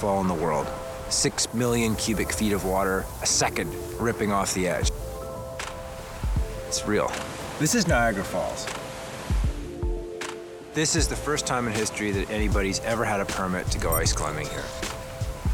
waterfall in the world. 6 million cubic feet of water a second ripping off the edge. It's real. This is Niagara Falls. This is the first time in history that anybody's ever had a permit to go ice climbing here.